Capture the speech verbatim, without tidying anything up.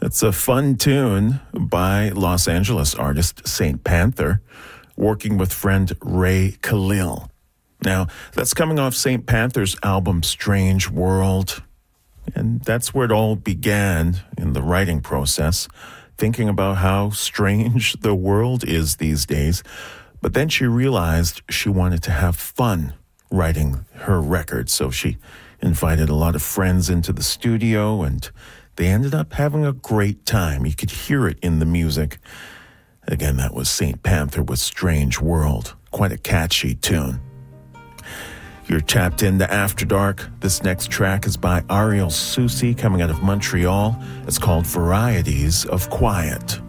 It's a fun tune by Los Angeles artist Saint Panther, working with friend Ray Khalil. Now, that's coming off Saint Panther's album Strange World, and that's where it all began in the writing process, thinking about how strange the world is these days. But then she realized she wanted to have fun writing her record, so she invited a lot of friends into the studio, and they ended up having a great time. You could hear it in the music. Again, that was Saint Panther with Strange World. Quite a catchy tune. You're tapped into After Dark. This next track is by Ariel Soucy, coming out of Montreal. It's called Varieties of Quiet.